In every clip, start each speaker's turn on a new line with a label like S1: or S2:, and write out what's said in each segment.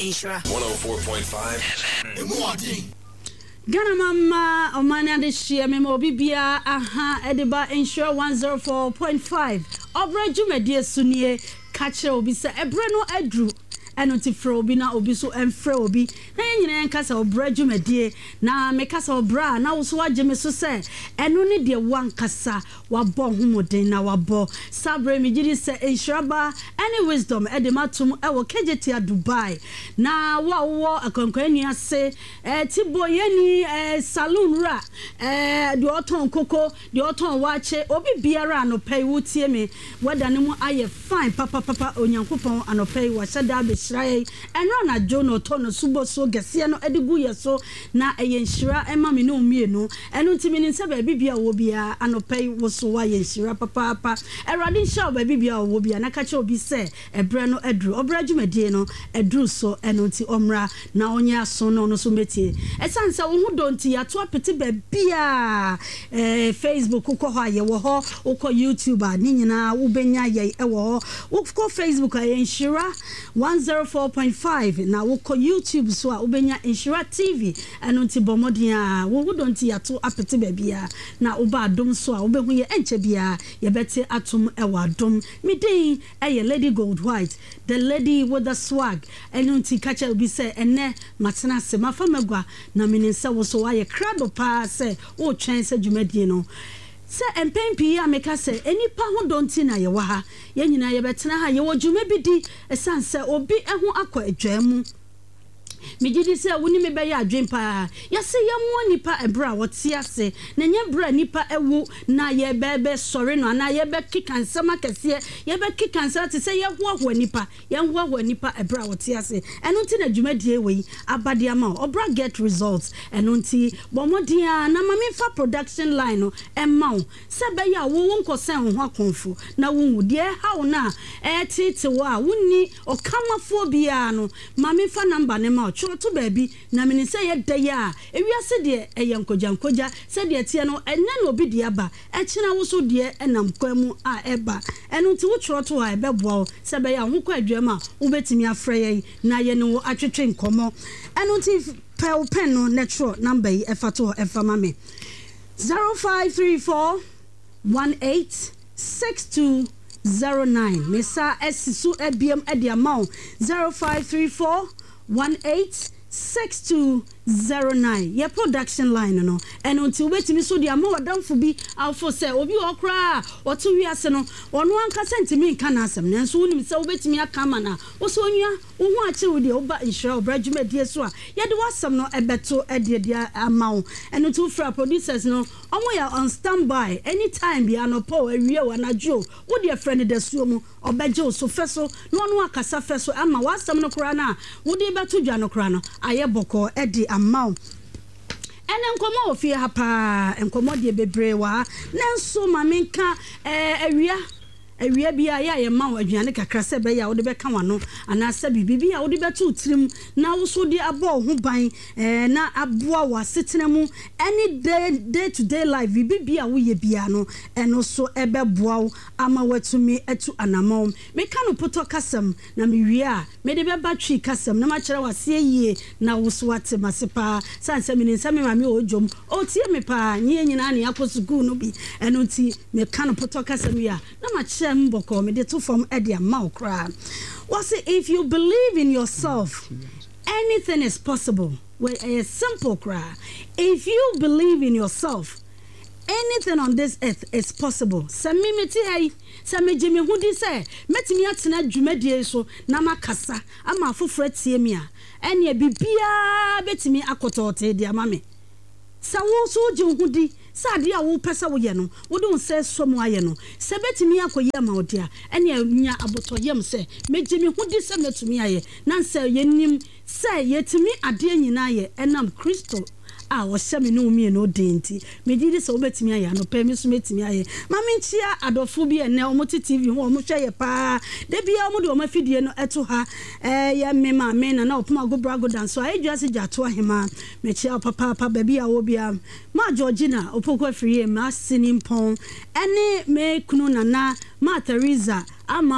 S1: Insura 104.5 FM.
S2: Ghana mama omani de share me mo bibia aha ediba Insura 104.5 obra dwumade sunie ka kire obi se ebre no adru eno ti fro obi na obi so enfre obi na nyina enka se obra dwumade na meka se obra na wo so agye me so se eno ne de wankasa wabɔ homoden na wabɔ sabre mi gidi se Insura any wisdom edematum ewo kejetia Dubai na wo akonkwani ase tibo yeni saloon ra de oton koko de oton wache obi biara no pay wutie me weda ne mu aye fine papa onyankopon anopay wa hyada be hirae enro na jono to no subo so gese no edigu ye so na Insura ema me no mienu eno ntimi ni nse ba bibia wo bia anopay wo so wa Insura papa erade sha ba bibia wo bia na ka che obi se ebre no edru obra dwumade no edru so eno nti omra na onye aso no so metie esanse wo hu donti ya to apete ba bia Facebook ko ho aye wo ho ko YouTube ni nyina wo benya ye wo ho ko Facebook Insura 104.5 na wo ko YouTube so a wo benya Insura TV eno nti bomodin a wo donti ya to apete ba bia na wo ba dom so a wo be hu ye enche bia ye bete atom ewa dom midin eye Lady Gold White the lady with the swag eno nti kacha obi se ene matena se mafamagwa na meninsa wo so aye krado pa se wo twen se dwumadie no se empempi ya meka se enipa ho donti na ye wa ha ye nyina ye betena ha ye wo dwuma bidi esanse obi eho akọ adwamu mejidi se woni me be ya adwempa ya se ya mo nipa ebra wote ase na nya bra nipa ewu na ye bebe sori no na ye be kikansama kese ye be kikansa te se ye hoho nipa ye hoho nipa ebra wote ase eno nti na dwumadie we abade ama obra get results eno nti bomodia na mame fa production line no emma se be ya wo nkosen ho akonfo na wo de ha na tete wa woni okamafo bia no mame fa number ne ma to baby na meni say ye dey a ewiase de eyankojankoja say de tie no enya na obi de aba ekina wo so de enam kwamu a eba enu nti wo choro to ha ebeboa say be ya ho kwa adwama wo betimi afre ye na ye no atwetwe nkomo enu nti pen no natural number yi efato efama me 0534 186209 mesa esisu ebiem edi amount 0534 186209 your production line no and until wetimi so dia ma wadamfo bi alfo say obi okra oto wiase no ono anka sentimi nka na asem nanso wonim say obetimi akama na wo so onua wo hu ache wo de oba Insura obrajuma die so a ye de wasem no ebeto de amawo and until fra producers no omo ya on standby anytime bi anopo awie wanajo wo de friend de suo mu obeje so feso no ono akasa feso ama wasem no kra na wo de beto dwa no kra no ayeboko edi amount ene nkomo ofie ha pa nkomo de bebre wa nanso mamenka awia bia ya ma wadwane kakra se be ya wo de be ka wano ana se bibi ya wo de beto tirim na wo so de abo ho ban na aboa wa setena mu any day to day life bibi ya wo ye bia no eno so ebe boa ama watumi etu anamom me ka no poto kasam na me wi a me de be batwi kasam na ma kire wase yie na wo so ate masepa sanse me nsa me ma me ojom o tie me pa nyi nyina na yakosu gu no bi eno ti me ka no poto kasam wi a na ma mboko me de to from edia maukra was it if you believe in yourself anything is possible well a simple cry if you believe in yourself anything on this earth is possible sami meti ai sami jimi hudi se metimi atena dwumadie so na makasa ama afofra tie mi a ene bibia betimi akotote dia mame sawo so jihudi sade a wo pesa wo ye no wo don se somo aye no se betimi akoye ma odia ene anya abotoyem se mejimi hudi se metumi aye na se yenim se yetimi ade nyina aye enam Kristo a wo se me no mi no denti mejidi se wo betimi aye no pe mi so metimi aye mame nchia adofo bi ene o moti TV ho o mo hwe ye pa de bia o mo de o mafidie no eto ha ya me ma me na opuma go brago dan so aye dwase jato ahema me chia papa baby a wo bia ma Georgina opoko free ma sinimpon ene me kunu nana ma Teresa ama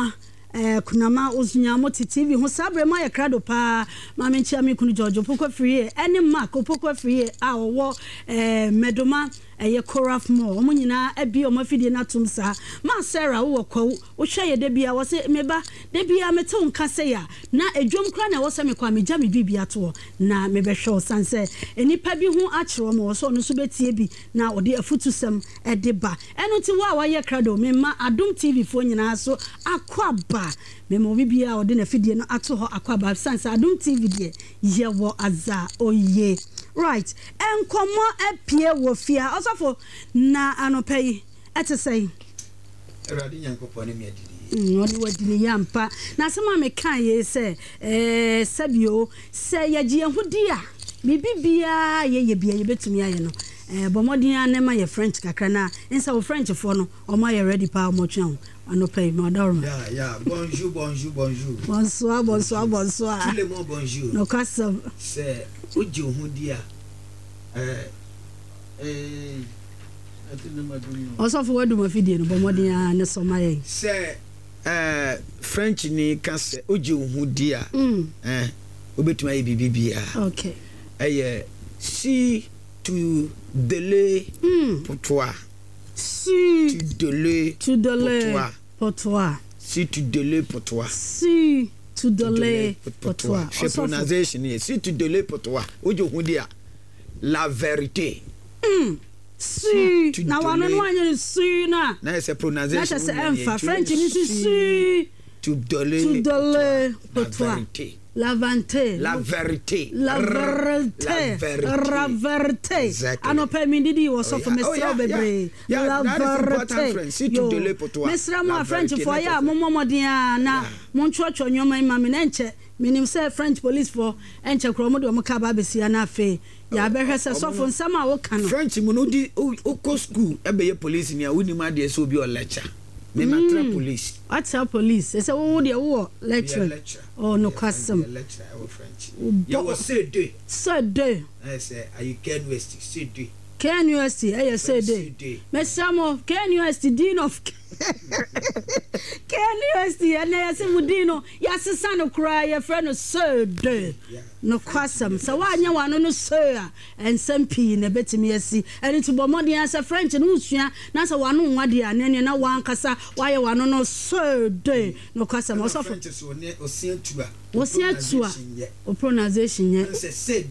S2: kunama ozunyamo TV ho sabre ma ye krado pa ma me nchia me kunu George Opoko free ene Mark Opoko free a wo medoma eye Koraf mo omo nyina abi omo fidie na tum sa ma Sarah wo kwa wo hwe ye de bia wo se meba de bia mete nka se ya na edwom kra na wo se me kwa me gya me bibia to na me be hwe sanse enipa bi ho akiro mo so no so betie bi na ode afutusem de ba eno ti wa ye krado me ma Adom TV fo nyina so akwaba me mo bibia ode na fidie no ato ho akwaba sanse Adom TV de ye wo aza oye. Right, enkomo epie wo fia osofo na anopai etesei
S3: erade nyankopɔ ne me adidi
S2: wodi wadini yampa na sema me kan ye se sabio se yagie hudi a bibia ye bia ye betumi aye no bomodin anema ye French kakra na nsa wo French fo no omo ye ready pa omo twan anopai ma dorma
S3: bonjour
S2: bonsoir
S3: tout le monde bonjour
S2: no kasa
S3: c'est oje hudi a
S2: osofo wadu mafidie no bomodin ne somaye
S3: se French ni ka se oje hudi a obetuma ye bibia
S2: okay
S3: si tu délai pour toi
S2: si
S3: tu délai
S2: pour toi
S3: si tu délai pour toi
S2: si tu délai pour toi
S3: c'est prononciation si tu délai pour toi ojo hundia la vérité
S2: si na wano no anyo si
S3: na c'est prononciation
S2: na c'est French ni si
S3: tu délai
S2: pour toi la vérité anope mindidi wo so for mesra bebre la vérité
S3: si tu délai pour toi
S2: mesra mo French for ya momodin na monchocho nyoma ma me nenche minim say French police for enche kromo de mo ka ba besia na afi ya behwe se so for nsama wo kan
S3: French mu no di o school ebe ye police ni a woni ma de so bi o lecture me matra police
S2: what's up police say wo de wo lecture oh no custom
S3: lecture I French you was say day I say you can west say day
S2: Ken University say day mesamo Ken University dean of Ken University and I say mudino ya sesa no kra ya friend no say day no custom so wanya wano no say and sempi na betimi asi and to bomodi answer French no usua na say wano nwade anene na wan kasa waye wano no say day no custom also
S3: French so ne osiatua
S2: o pronunciation ye
S3: say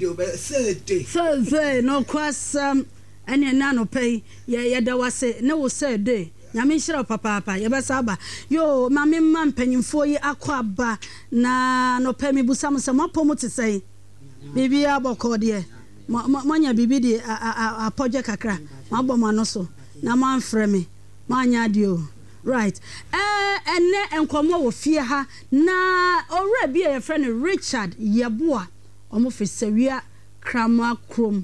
S3: day
S2: no custom ene na no pay ye da wase ne wo say day nyame nhira papa ye besa ba yo mame mpanyimfo yi akwaba na no pay mi busam se mapomo te sei bibi aboko de manya bibi de apoje kakra maboma no so na manfrɛ me manya de o right ene enkomo wo fie ha na owura bi ye friend Richard Yeboa omo fi sawia krama krom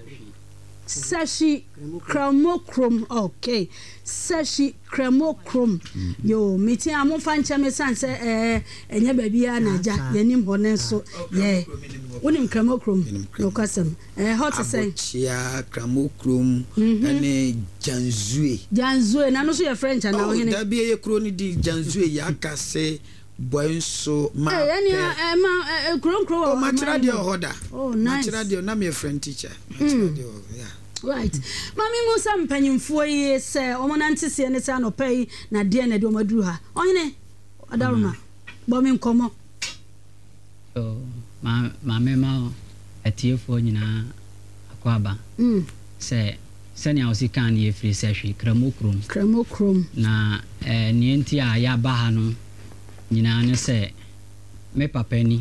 S2: Sashi Kramokrom okay Sashi Kramokrom yo meti amon fancha me sanse enye babia naja yenim honen so ye wonim Kramokrom no kasem how to say
S3: chia Kramokrom ene Janzue
S2: na no so ye French na wo hene
S3: da bi ye kro ni di Janzue ya kase boinso ma
S2: kro
S3: matira de hoda
S2: oh nice
S3: matira de na me friend teacher yeah
S2: right mami musa mpanyimfo yi se omonante se ne se anopai na de na de omaduru ha ohene adaruma bo mi nkomo
S4: so mama ma atiefo nyina akwaba se nya osika na ye free se hwe Kramokrom na nienti a ya ba ha no nyina ne se me papa ni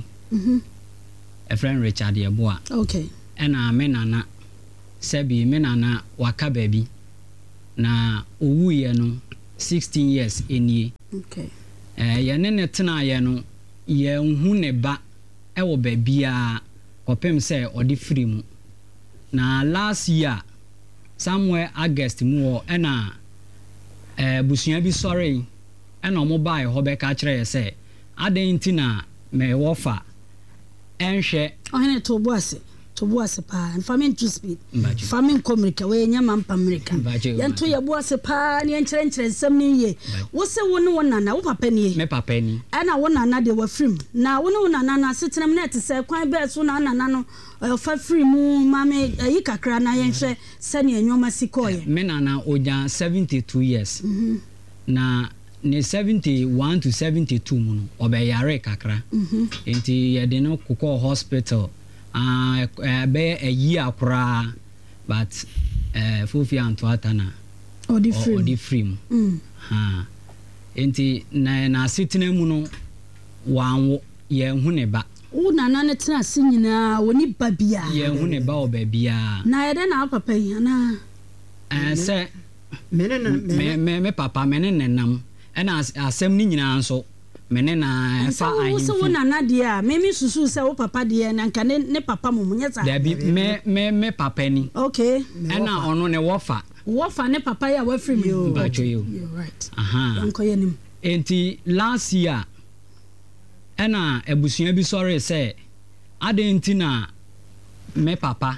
S4: a friend Richard Yeboa
S2: okay
S4: ena me nana sebi me nana waka baby na owu ye no 16 years enie
S2: okay
S4: ye ne tena ye no ye hu ne ba e wo babia kopem se odi free mu na last year somewhere August mu o ena busua bi sorry ena omo bai ho be ka kire ye se adentina me wofa enhwe
S2: ohene to boase to boase pa famine to speed famine communica we nyama mpamrika yanto ye boase pa ne enkyerɛ nsɛm ne ye wo se wo ne wo nana wo papa ne
S4: me papa ni
S2: ana wo nana de wa frim na wo ne wo nana na setenam na te sɛ kwan bɛ so na nana no fa free mu mame yi kakra na yɛhwɛ sɛ ne enwoma sikoye
S4: me nana oja 72 years na ne 71 to 72 mu no obeyare kakra enti ye de no kokɔ hospital be a year akra but fofi anto atana odi free ha enti na sitina mu no wanwo ye hu ne ba
S2: wo nana ne tena ase nyina woni ba bia
S4: ye hu ne ba oba bia
S2: na ye de na papa yi na
S4: se me papa me ne nenam ena asem ni nyina nso mene na fa ahin
S2: so wo nana dia me susu se wo papa dia na nka ne papa mo nyesa
S4: dabi me papa ni
S2: okay
S4: ena ono ne wofa
S2: ne papa ya wa free me
S4: bacho you
S2: you're right
S4: nko yenim enti last year ena ebusua bi sorry say adenti na me papa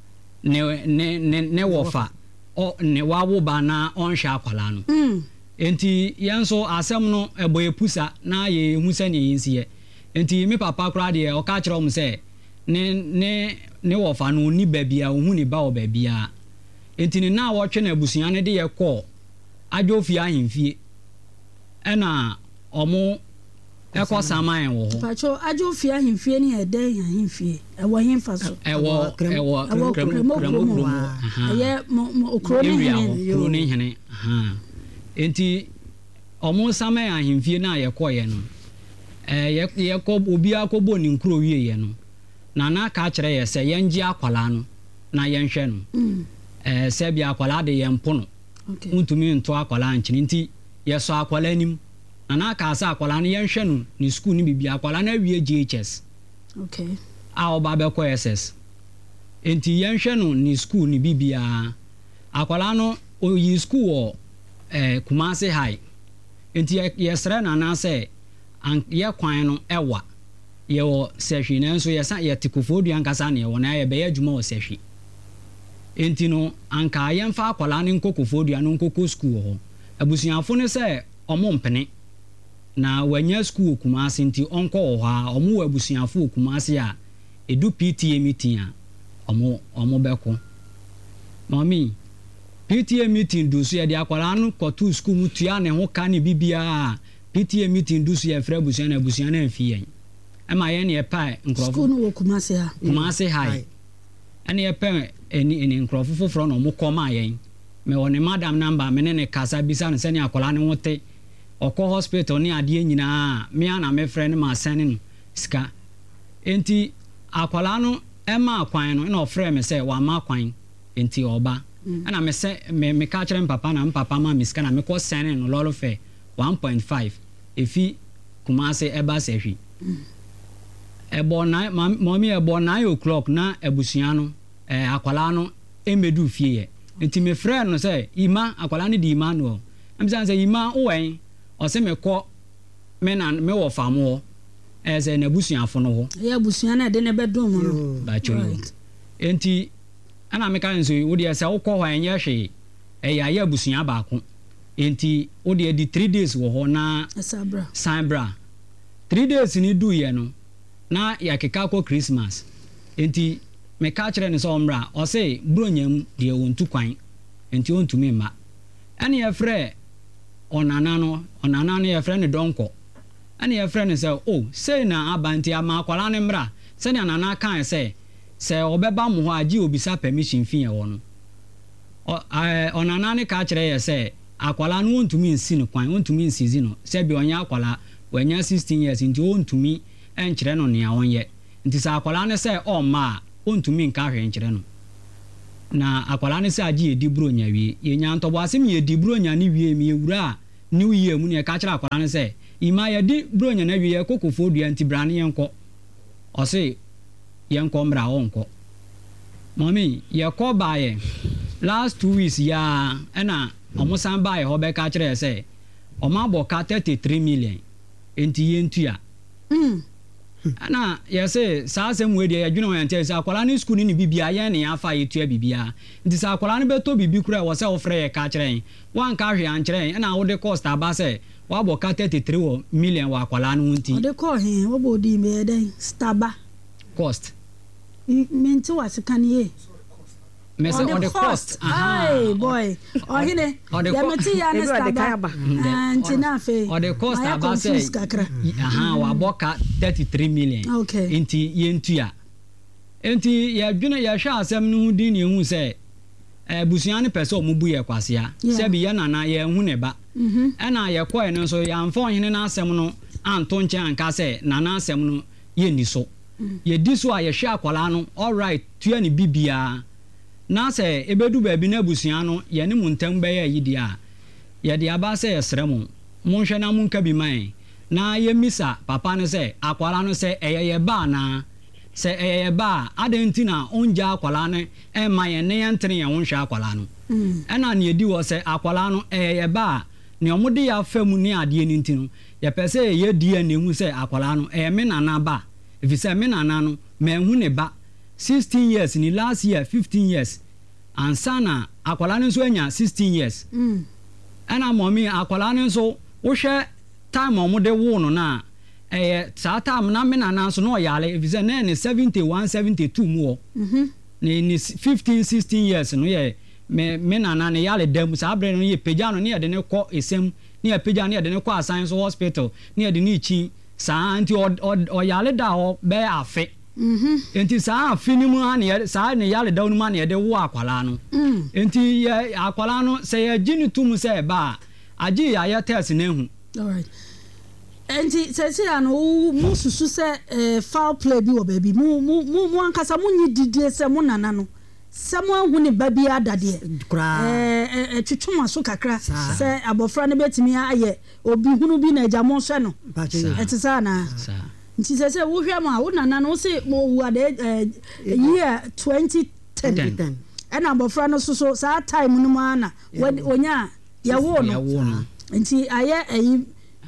S4: ne wofa o ne wawo ba na onhwa akwala no enti yanso asem no eboye pusa na ye hu se ne yinsie enti me papa kra de o ka kire se ne wofa no ni babia hu ni ba o babia enti ni na wo twe na abusua ne de ye kɔ adwofie ahemfie ɛna ɔmo ɛkɔ saman wo ho
S2: pacho adwofie ahemfie ni ɛdɛ ahemfie ɛwɔ hemfa so
S4: ɛwɔ kramo
S2: ɛyɛ okro
S4: ne hene enti ɔmo saman ahemfie na yɛkɔ ye no yɛkɔ obi akɔbɔ ne nkuro wie ye no na ka kyerɛ yɛ sɛ yɛngye akwala no na yɛnhwɛ no sɛ bia akwala de yɛmpo no untumi nto akwala nkyini nti yɛsɔ akwala nim na ka sa akwala no yɛnhwɛ no ne school ni bibia akwala na wie GHS a oba bɛkɔ SS enti yɛnhwɛ no ne school ni bibia akwala no oyi school wɔ Kumasi High enti yɛsrɛ na sɛ yɛ kwan no ɛwa yɛwɔ sɛhwi na nso yɛsa yɛtekofo dua nkasa ne yɛwɔ na yɛbɛyɛ adwuma wɔ sɛhwi enti no anka yɛmfa akwala ne nkokofo dua no nkoko school hɔ abusuafo ne sɛ ɔmo mpene na wanya school Kumasi nti ɔnkɔ hɔ a ɔmo wɔ abusuafo Kumasi a edu PTA meeting a ɔmo bɛkɔ mami PTA meeting do so yɛ de akwala no kɔto school mu tua ne ho ka ne bibia PTA meeting do so yɛ frɛ abusua na mfi yɛn ɛma yɛn ne yɛpa nkrɔfo
S2: school no wɔ
S4: Kumasi High ɛne yɛpɛ ɛni nkrɔfo foforɔ na ɔmo kɔma yɛn me wɔ ne madam number me ne kasa bisa ne sɛ ne akwala ne wote ɔkɔ hospital ne adeɛ nyinaa me ana me frɛ ne ma sɛne no sika enti akwala no ɛma akwan no na ɔfrɛ me sɛ wa ma akwan enti ɔba ana me sɛ me ka kyerɛ papa na papa ma me sika na me kɔ sɛne no lolo fɛ 1.5 efi Kumasi ɛba sɛhwi ɛbɔ 9 o'clock na abusua no akwala no emedu fie yɛ enti me frɛ no sɛ ima akwala no di ima no am sɛ ima owen ɔsɛ me kɔ me wɔ famo sɛ na abusuafo no ho
S2: yɛ abusua na de ne bɛdom no
S4: ba choyo enti ana me ka nso wo de sɛ wokɔ hɔ ɛnyɛ hwe ɛyɛ ayɛ abusua baako enti wo de di 3 days wɔ hɔ na sanbra 3 days ni du yɛ no na yɛkeka kɔ Christmas enti me ka kyerɛ ne sɛ ɔmra ɔsɛ bronyam deɛ wontu kwan enti ontumi mma ɛne yɛfrɛ ɔnana no yɛfrɛ ne dɔnkɔ ɛne yɛfrɛ ne sɛ sei na abanti ama akwala ne mmra sɛnea nana kan sɛ ɔbɛba mo hɔ agye obisa permission fi yɛ wɔ no ɔnana ne ka kyerɛ yɛ sɛ akwala no ontumi nsi no kwan ontumi nsizi no sɛ bi ɔnyɛ akwala wanya 16 years nti ontumi ɛnkyerɛ no nea ɔnyɛ nti sɛ akwala ne sɛ ɔmma a ontumi nka hwɛ nkyerɛ no na akwala ne sɛ agye edi bronya wie yenya ntɔbɔ asɛm yedi bronya ne wie mi ewura new year mu ne ka kyerɛ akwala ne sɛ ima yedi bronya na wie kokofo dua nti brane yenkɔ ɔse yenkɔ mra ɔnkɔ mami yɛkɔ baayɛ last 2 weeks ya ɛna ɔmo san baayɛ hɔ bɛka kyerɛ sɛ ɔmo abɔ ka 33 million enti yentua na yɛsɛ saa asɛm wei deɛ yɛdwene wɔn nkyɛn sɛ akwala ne school ne bibia yɛn ne yɛafa yɛtua bibia nti sɛ akwala no bɛtɔ bibi kura wɔ sɛ wofrɛ yɛ ka kyerɛ yɛn wanka hwɛ ankyerɛ yɛn ɛna wode cost aba sɛ wabɔ ka 33 million wɔ akwala no nti
S2: ɔde kɔ he wɔbɔ di me dɛn staba
S4: cost
S2: minti wasika ne ye
S4: mese on the cost
S2: hey boy ohine yameti ya ne staba anti na fe
S4: on the cost aba say wa boka 33 million enti yentua enti ya dwene ya hwa asem no hu din ne hu say busuan ne pese o mu bu ye kwasea se bi ye nana ye hu ne ba na ye koe no so ya mfa ohine na asem no anto nche anka say nana asem no ye ni so ye di so a ye hwa akwala no all right tua ne bibia na sɛ ebedu baabi na abusua no yɛne mu ntam bɛyɛ yidi a yɛde aba sɛ yɛsrɛ mu monhwɛ na monka bi man na yɛmisa papa no sɛ akwala no sɛ ɛyɛ yɛ ba na sɛ ɛyɛ yɛ ba adanti na ongya akwala no ɛma yɛn ne yɛntene yɛn ho hwɛ akwala no ɛna ne yɛdi wɔ sɛ akwala no ɛyɛ yɛ ba ne ɔmode yɛ afa mu ne adeɛ no nti no yɛpɛ sɛ yɛdi ne hu sɛ akwala no ɛyɛ me nana ba efisɛ me nana no manhu ne ba 16 years ni last year 15 years ansana akwala nso anya 16 years ana mommy akwala nso wo hwɛ time omode wo no na saa time na me nana nso no yale efise na ne 71 72 mu ni 15 16 years no ye me nana ne yale dam saa bre no ye pagya no ne ye de ne kɔ esem ne ye pagya ne ye de ne kɔ asan so hospital ne ye de ne chi saa anti o yale da ho be afe enti saa finimu ane saa ne yale dawo mu ane de wo akwala no enti ye akwala no se ye gini tum se ba agi ya ye test na hu
S2: all right enti se ano mu susu se foul play bi wo baby mu ankasa mu nyi didie se mu nana no se mu ahu ne ba bi adade kra twetwuma so kakra se abofra ne betimi aye obi hunu bi na agya mo hwe no etisa na nti sɛ wo hwɛ ma wo nana no se mo wu ade year 2010 ɛna abofra no so saa time no ma na onya ya wo no nti ayɛ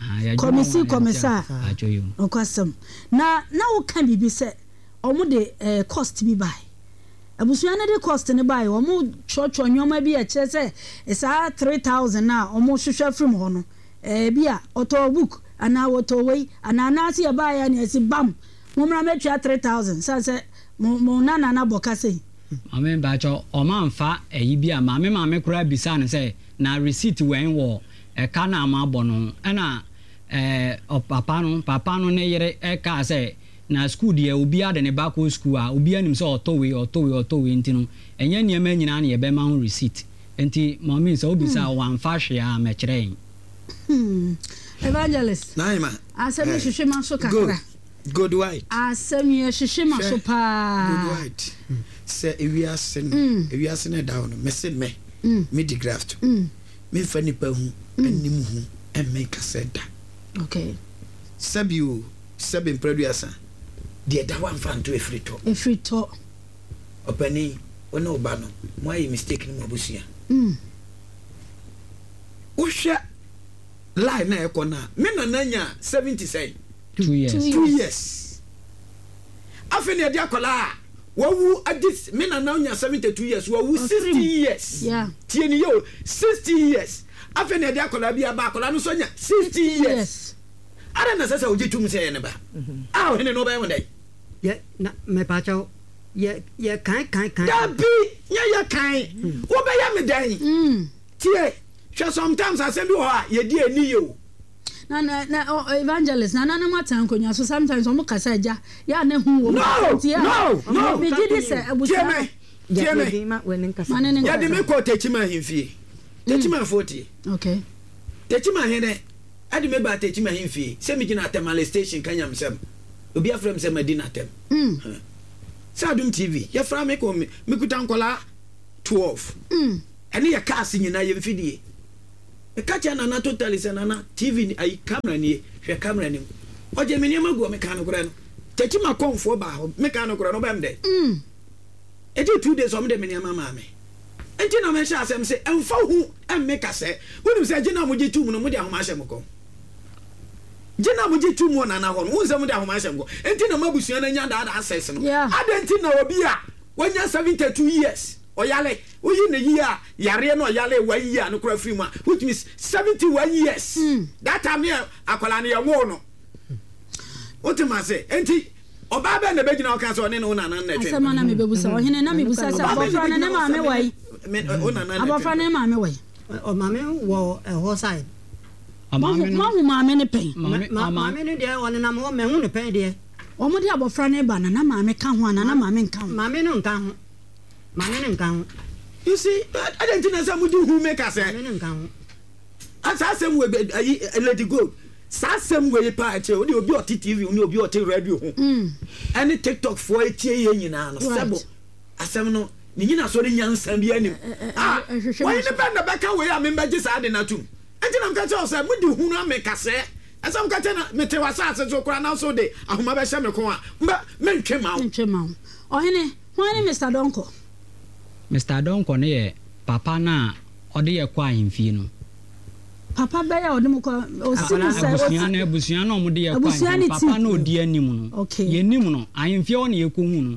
S2: komisa okwasam na wo kan bibi sɛ omo de cost bi bai abusua na de cost ne bai omo chocho nyoma bi a kyerɛ sɛ saa 3000 na omo hwehwɛ from ho no bi a auto book ana woto wei ana nasi ya ba ya ne si bam mo mra metwa 3000 sase mo nana na boka sei
S4: ame ba cho o ma mfa eyi bi a ma kura bisa ne say na receipt wen wo e ka na ma bono na papa no ne yere e ka say na school dia obi ade ne ba ko school a obi anim say otowe ntino enye niam nyina na ye be ma ho receipt enti mommy say obi say wan fa hwe a me kire
S2: Evangelist
S3: Naima
S2: asemi hwehwema so kakra
S3: good white
S2: asemi hwehwema so pa
S3: good white se ewiase no down me se me di graft me fa nipa hu anim hu e me kaseda
S2: okay
S3: sebi producer de da wan fa nto efrito opani wona oba no mo ayi mistake ni mo abusua uhwe lie na ekona me na nanya 70
S4: 2
S3: years afeni ade akola wawu adis me na nanya 72 years wawu 60 years tieni yo 60 years afeni ade akola bia ba akola no so nya 60 years ara na sasa ojitum se ne ba ah hene no ba yemo dai
S5: ye na me pa chao ye kan
S3: dabi ye kan wo be ya me dai tie sometimes I send you ye di eni yo
S2: na evangelist na matan konya so sometimes omo kasa ja ya na hu wo
S3: no
S2: me gidi se abusa
S3: ya de me ko techima himfie techima 40
S2: okay
S3: techima hene ade me ba techima himfie se me gina Tamale station kanyam sem obi afrem se Medina tem Sadum TV ya fra me ko me kuta nkola 12 ene ya cast nyina ye mfidie e kacha na totally se na TV ni ai camera ni hwe camera ni oje me niam agu me kan no kora no techima konfo ba ho me kan no kora no bam de e di 2 days o me de me niam ma me enti na me sha asem se emfa hu emme ka se wonim se gina mo je tum no mo de ahoma hye mo ko Jina muji tu mo na ho no wonsam de ahoma hyem go enti na mabusua na nya da access no adenti na obi a wonya 72 years oyale uyi ne year yare no oyale 1 year no kura free ma which means 71 years that time akwala ne yawo no otima say enti oba be na begina oka so ne no na na twen
S2: asema na mebebusa ohene na mebusa sa abofra na ma me wai abofra na ma me wai
S5: o ma me wo ho side
S2: mahu maame ne pen
S5: maame ne de wona na mo me hu ne pen de
S2: o mo de abofra ne ba na maame ka ho ana na maame nka ho
S5: maame no nka ho maame ne nka ho
S3: you see I don't think some do who make us
S5: maame ne nka ho
S3: asasem we Lady Gold sasem we pa che oni obi o TV oni obi o radio ho any TikTok for etie ye nyina no sebo asem no ni nyina so re nyansan bi anim why ne ba na beka we am mba gisa ade na tum enti na mka che o say mudi hunu amekase asam ka che na mete wasase so kura na so de ahoma be hye me ko a mba mentwe ma
S2: ohene why Mr. Donko
S4: ne ye papa na ode ye kwa ahemfie no
S2: papa be ya ode mu ko o si say
S4: abusuan na omde ye kwa papa na odi anim no ye nim no ahemfie o na ye ko hu no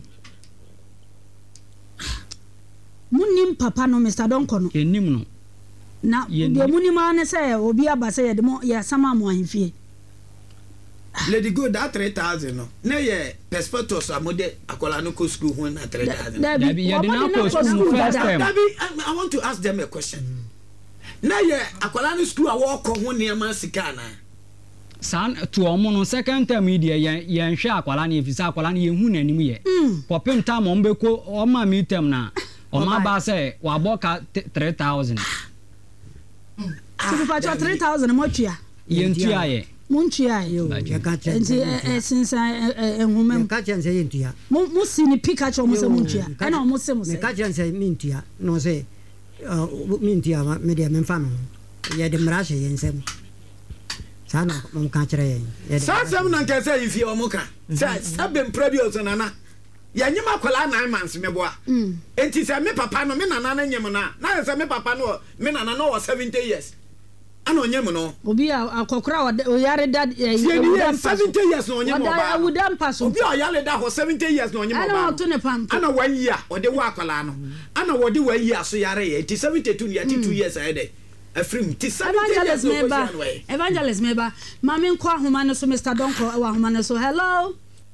S2: munim papa no Mr. Donko no
S4: ye nim no
S2: na de munim ane say obi aba say ye de mo ya sama mo ahemfie
S3: Lady Go that 3,000 no na ye perspectives amode akola no ko school ho na 3,000
S4: Dabi ye de na ko school first time
S3: I want to ask them a question na ye akola no school a wo ko ho ne ma sika na
S4: san to omo no second term media ye nhwe akola na efisa akola na ye hu nanim ye popem time o mbeko o ma mi term na o ma ba say wa boka 3,000
S2: so pa 3,000 mo tua
S4: ye ntua ye
S2: muntua yo enti sinsa enhumem
S5: ka chan say ntua
S2: mu si ni Pikachu mo se muntua ana mo se mo se
S5: ka chan say mintua no say mintua me de men fa no ye de mrashe ye nsem sana mo ka kire ye
S3: sasem na nke say ifie o mo ka say sabem produce nana ya nyima kwala 9 months meboa enti say me papa no me nana na nyem na say me papa no me nana no 70 years ana onyem no
S2: obi akokora o yare da
S3: 70 years no onyem
S2: oba awudam paso
S3: obi o yare da 70 years no onyem oba
S2: ana oto ne pam
S3: ana 1 year o de wa akwala no ana wo de 1 year so yare ye ti 72 year ti 2 years ahead afrim ti 70 years
S2: evangelist meba mame nko ahoma no so Mr. Donko wa ahoma no so hello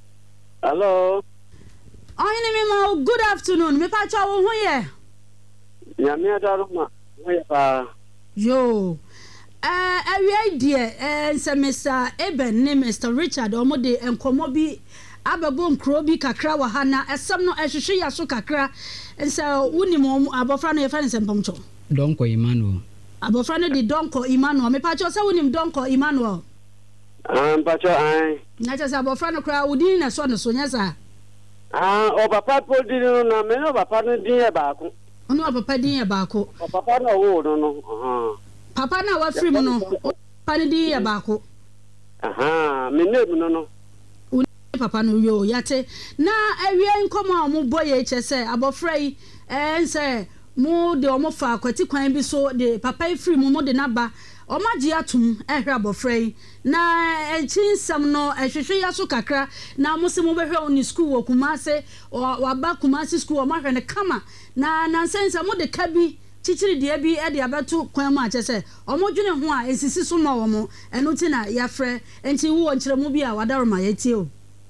S2: oyine me ma good afternoon me pa cha wo ho ye
S6: nyame adaroma wo ye pa
S2: yo awie die se Mr. Eben ne Mr. Richard omode enkomo bi ababo nkro bi kakra wa ha na esem no ehwehwe ya so kakra nse wunimo abofra no ye fa nse mpomcho
S4: Donko Emmanuel
S2: abofra no di Donko Emmanuel me pa cho se wunim Donko Emmanuel
S6: pacho ai
S2: na cha se abofra no kra wudi na so no so nya sa
S6: o papa po di no na me no papa no di e ba ko
S2: ono papa din e ba ko
S6: papa no wo no
S2: papa na wa free mu no papa ni din e ba ko
S6: me name no
S2: papa no yo yate na awie nkoma mo boye chese abofra yi nse mo de omo fa akwati kwan bi so de papa free mu de naba omaji atum ehwe abofra yi na enchinsam no ehwehwe ya so kakra na mo se mo behwe oni school wo Kumase wa ba Kumase school o ma hwe ne kama na nsensa mo de kabi chichiri de bi e de abeto kwan mu achese omodwene ho a esisi so ma wo mo eno ti na ya frɛ enti wo nkyere mu bi a wadaroma ya tie o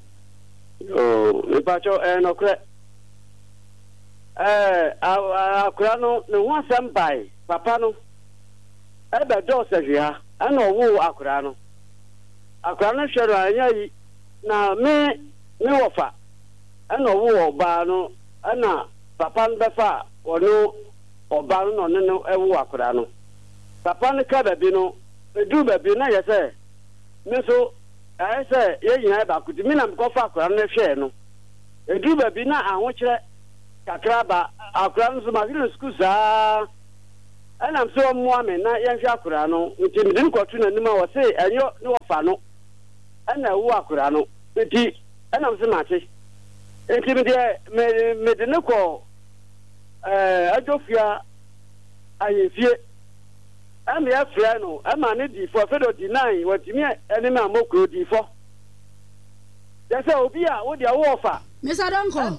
S6: me pacho no kre akura no ne ho asem bai papa no ebe do sehia ana owo akura no hwero anya yi na me wofa ana owo oba no ana papa no befa wono oba no no ewo akura no papa no ka baby no edu baby na yese me so ayese ye yin ba kuti mi na mko fa akura no hwe no edu baby na ahokire kakra ba akura no so ma gire school za ana mso mo ame na yenhwe akura no nti me din kwotu na nima wo se enyo ne wofa no ana wo akura no nti ana mso mate nti me de ne ko ajofia ayefie I'm your friend. I'm an idiot for Fedo denying what you mean, any man more good for. That's all be a what your warfare.
S2: Miss Adonko.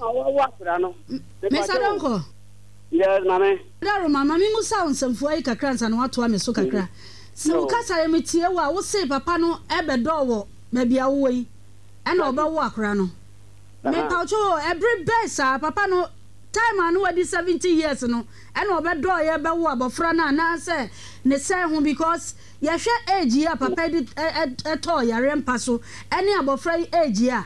S2: Miss Adonko.
S6: Yes, mamma.
S2: There, mamma, me sound some for a crans and what to me so cra. So, Cassa, me tear, I will say, Papa no, ebe door, maybe away, and over walk rano. Me paucho, every best, Papa no. Time I know at 70 years no and over door ya be wo abofrana na say ne say ho because ya hwe age ya papa di eto ya rempa so ene abofra age ya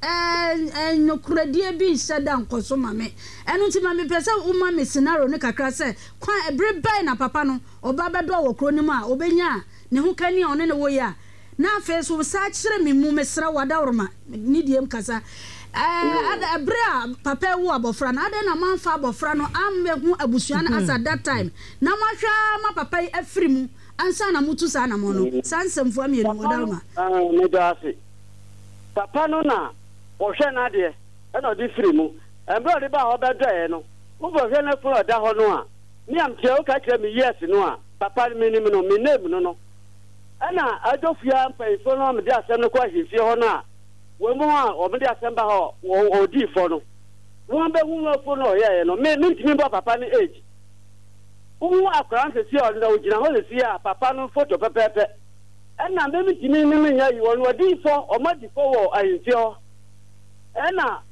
S2: no kradie bi sedan koso mame enu ti mame pese uma me scenario ne kakra say kwa ebre bai na papa no oba be do wo kronim a obenya ne ho kani one ne wo ya na face wo sa kire me mu mesra wadawroma ni diem kasa Abra papa wo abofra na ade na manfa abofra no ammehu abusua na as at that time na mahwa ma papa afiri mu ansa na mutu sa na mo no sansemfo amienu modalma
S6: me dase papa no na o hwe na de e na odi firi mu embra de ba ho bedo e no wo bo hwe na furo da ho no a ni am tie o ka kire me yes no a papa me ni me no me name no no ana adofia mpanfo no me de asem no kwa hifie ho no a we mo a o me de asemba ho o di fo no won be hu fo no ye no me ntimi ba papa ni age wu akran se si o na o gina ho se si a papa no photo pepepe na me ntimi ni me nya yi wo di fo o ma di fo wo ayinti o na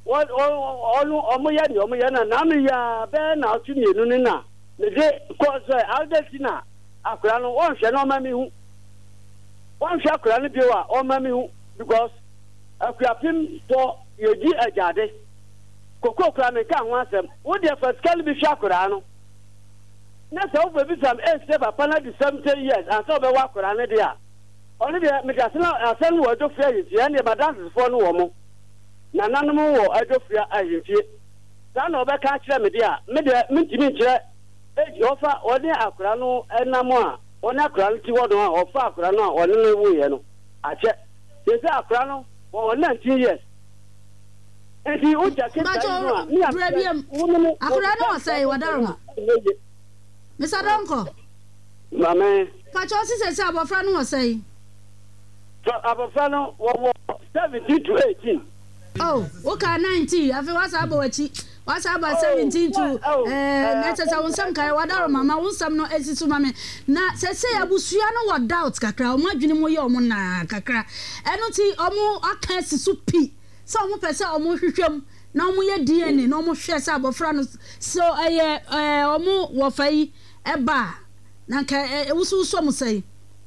S6: o mo ye na me ya be na otu ni enu ni na me de ko so aldetina akran no won hwe no ma mi hu won hwe akran no bi wa o ma mi hu because akwapim to yoji ajade koko kra me ka ho asem wo de fiscal bi hwa akra no na so wo bi sam e papa na di 70 years and so be wa akra no de a oni de me ka se na asem wo do fia yi ya ne badanse fo no wo mo na nanom wo adofia ahimfie sa na obeka kire me de a me de mintimi kire e ofa oni akra no enam a oni akra no ti wo do a ofa akra no a oni no wu ye no ache se akra no for 19 years. And he would just
S2: Akurano say Wadarma. Mr. Donko.
S6: Mamma,
S2: Pachosi says Abafrano was saying.
S6: So Abafrano was 17 to 18.
S2: Oh, okay, 19. I feel what's about 17 to next I want some kind of Wadarma, Mamma, won't some no exit to Mamma. Now, say Abusiano what doubts Kakra, imagine more your mona Kakra. And not see almost a cast soup. Some person almost him. No more DNA, no more shares Abafrano. So I almost wafai a bar. Nanka, it was some say.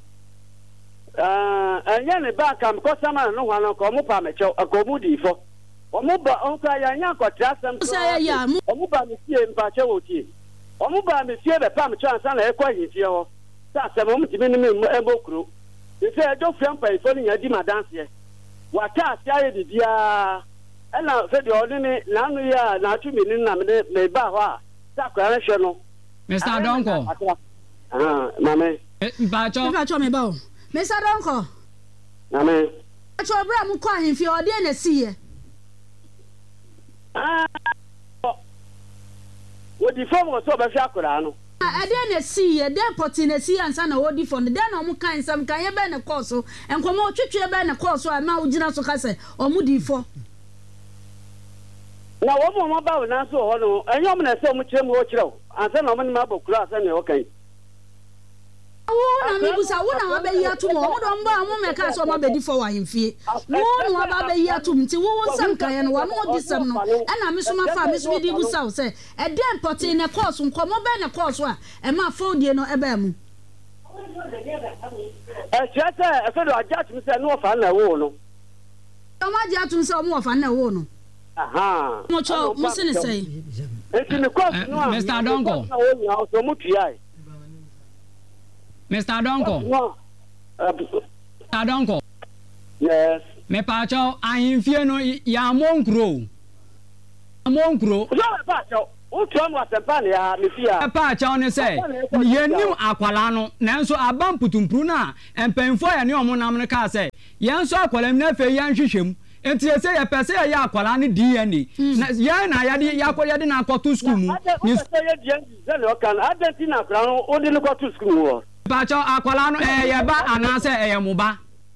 S6: And yan back, I'm because some no one come up a comedy for. Omuba onka ya nya kwatra sam omuba me tie mpache woti omuba me tie be pam chance na ekwa hifie ho sa sam omtimi ni me ebokru ife do fiam pa ifo ni yadi madanse wa ta asia ye bibia na fe de oni ni nanu ya na atu mi ni na me ba ho a sa kwa na hwe no
S4: Mr. Donko
S6: mame
S2: Mpacho me ba o Mr. Donko
S6: mame
S2: Mpacho bra mu kwa hifie o de na siye
S6: what the form was so be akura no
S2: I didn't see a depot in a sea and son of Wodi from the den of kind some can you been a course and come out to ben a course or now Gina so case or Moody for.
S6: Now, one more about an answer, and you're going to say much more chill, and then I'm in my book class and okay.
S2: Oh, I won't be here tomorrow. Don't make us all be for him fear. No, about be here to me. Who some kind one more this and I'm Miss Mafa, Miss Midi South say a damn pot in a course and come over a course and my phone, you know, a bam.
S6: Just a fellow, I just miss no fun. I won't.
S2: Come on, you to some more fun. I won't.
S6: Aha,
S2: much Mussin say.
S6: It's in the course,
S4: Mr. Donko. Mr. Donko. Mr. Donko.
S6: Yes.
S4: Me pacho ahimfie no ya monkro. Monkro.
S6: So pacho, o tron was empa ya me fia.
S4: Pacho ne say, yenim akwala no, nanso aba mputumpru na empenfo ya ne omo nam ne ka say, yenso akwala na fe ya nhwehwem. Enti ye say ya pese ya akwala ne DNA. Na ya na ya de ya na akoto school mu.
S6: Ni say ya DNA, ze lo kan Argentina akwala o de no go to school.
S4: Pacho akwala no ye ba anase ye mo ba.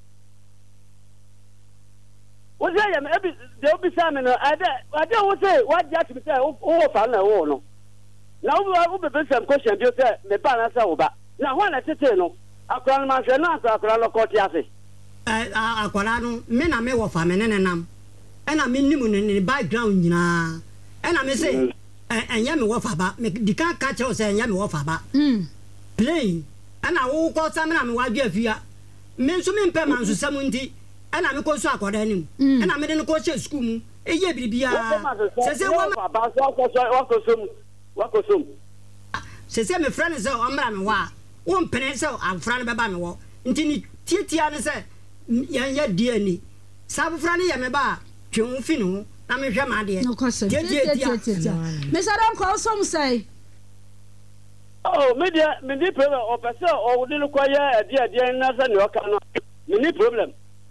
S6: Wo say ye me de obi say me no ade wo say what just me say wo fa na wo no. Na wo be some question bi say me ba na say wo ba. Na ho na tete no akwala no ma hwe na akwala no ko ti ase.
S5: Akwala no me na me wo fa me ne nam. Ena me nimu ne background nyina. Ena me say enya me wo fa ba me di kan ka che o say enya me wo fa ba. Plain ana wo ko sa me na me wa dwa afia. Me nso me mpe man so sam nti ana me ko so akoda anim. Ana me de no ko che school mu. Eye biribia. Se wo ma
S6: ba so wa ko som.
S5: Se me friend say o mra me wa. Wo mpene say afra no be ba me wo. Nti ni tietia ne say ya die ni. Sabu fra ne ye me ba twen fi no na me hwe ma de.
S2: No question. Mr. Uncle some say
S6: oh, me di problem o pese o di no kwaye ade na se ne o ka no. Me ni problem.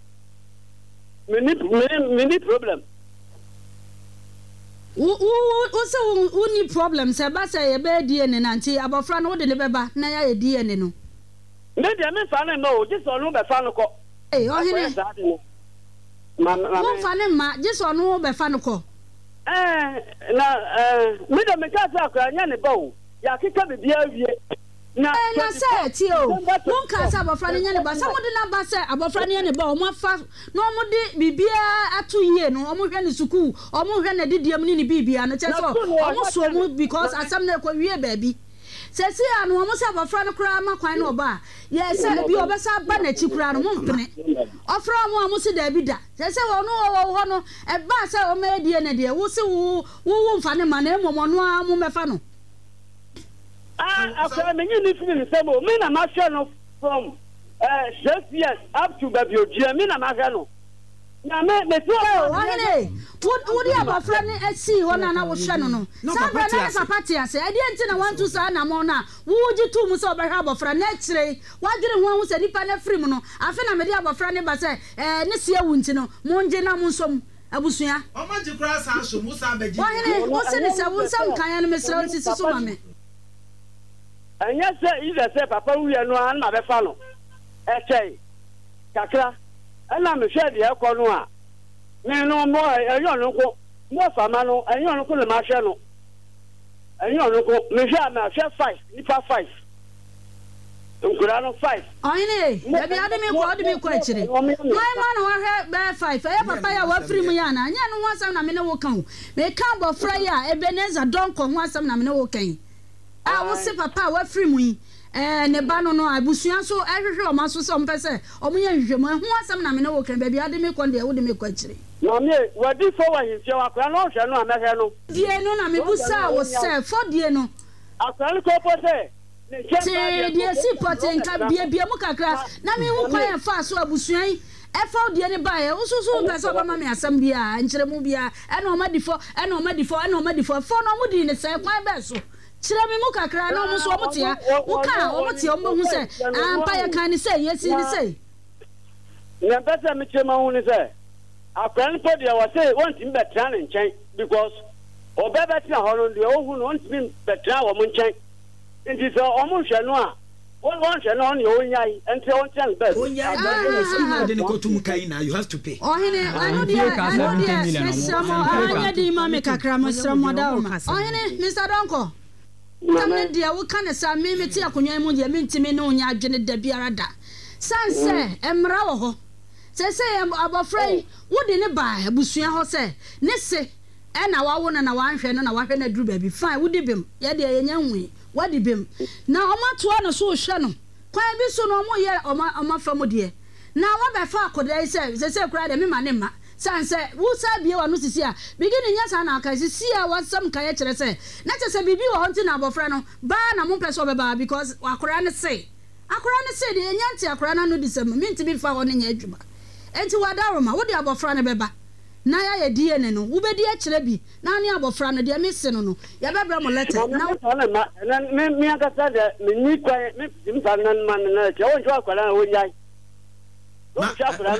S6: Me ni problem.
S2: Wo se wo ni problem se ba se ye be die ne nanti abofra no wo de ne beba na ya ye die ne no.
S6: Me de me fa ne no, just onu be fa no ko.
S2: Eh, o hene. Wo fa ne ma, just onu be fa no ko.
S6: Me de me ka sa akra nya ne ba o. Ya kika bibia wie. Na
S2: say ti o. Won ka sa abofra ne nya ne ba, sa mo de na ba se abofra ne nya ne ba, o mo fa no mo de bibia atu yie no, o mo hwe ne suku, o mo hwe ne didiam ni bibia no che so. O mo so mo because asam na kwa wie baabi. Sesi anu omo se abofra no kra ma kwan no ba ye se bi obesa ba na chi kra no mo mpene ofra mo amu se da bi da sesi wo no e ba se o ma die ne de wo se wo mfa ne ma na emomo no amu mefa no
S6: after me ni feel the same me na ma share no from 6 years up to baby odia me na ma hwe no na me to
S2: wahene wo di abofra ne asi ho na wo hwe no sa bra na papa ti ase ade enti na wantu sa na mo na wo gi tu mu so obehwa abofra na kire wagire ho hu se nipa na frim no afi na me di abofra ne ba se ne se awu nti no mo nje na mo nsom abusua
S3: o ma ji kura sa so mu sa baji
S2: wahene wo se ne se wo nsam kan ya no me sra nti so ma me
S6: anya se ize se papa wu ya no an ma be fa no chei kakra ana me hwe de ekọ no a me no mo eyo no ko mo fama no eyo no ko le ma hwe no eyo no ko me hwe ma hwe 5 nipa 5 nkura no 5
S2: oyine e bi ade me ko akire my man wa hwe be 5 e papa ya wa firi mu ya na anya no wasam na me ne wo kan me kan bo fra ya Ebeneza donko ho asam na me ne wo kan wo se papa wa firi mu yi ne ba no abusua so ehwehwe o ma so so mpese o mo ye hwehwe mo ho asam na me ne wo kan ba bi ade me ko de wo de me ko akire
S6: no me wadi fo wa hinse wa kwa no hwe no amehwe no
S2: die no na me busa wo se fo die no
S6: akwa ko po se
S2: ti die si poten ka bia mu kakra na me hu kwan fa so abusua yi efa die ne ba ye ususu pese o ma me asam bia nkire mu bia ena o ma difo fo no mu di ne se kwan be so chira me mu kakra na omo so omo tia wo ka omo tia omo hu se ampa ya kan ni se yesi ni se
S6: na pese me chema hu ni se akran po dia wa se won tim betra ne nchen because obebe tia ho no de ohu no won tim betra wo mu nchen nti so omo hwe no a won hwe no ne onyai enti won tia be
S3: onyai de ne ko tum kai na you have to pay
S2: oh hene anu dia samo anya di ma me kakra mo sramo da o ma oh hene Mr. Donko tamne dia wo kan sa me ti akonwa mu dia me ntimi ne onya adwene da biara da sanse emra wo ho se abofrai wo de ne ba abusua ho se ne se e na wawo na wanhwe no na wahwe na duru ba bi fine wo de bem ye de ye nya nwe wo de bem na omato no so hwe no kwan bi so no mo ye oma fam de na wo be fa akoda se kura de me ma ne ma sanse wo sa bie wa no sisi a begini nya sa na aka sisi a wasam ka ye kire se na che se bibi wo honti na abofra no ba na mo pese obeba because akora ne se de nya nti akora na no disem me nti bi fa ho ne nya adwuma enti wadaroma wo de abofra ne beba na ya ye die ne no wo be die kire bi na ne abofra no de me se no ya bebra mo letter
S6: na me aka sa de me ni kwa me dim fa nan man na che wo akora wo nyai